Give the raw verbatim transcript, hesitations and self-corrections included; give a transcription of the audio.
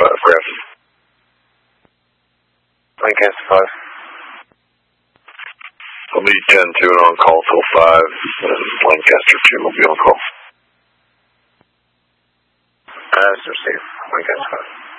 five, Grafton. Lancaster five. I'll be ten two and on call till five, and Lancaster two will be on call. That's received. Lancaster five.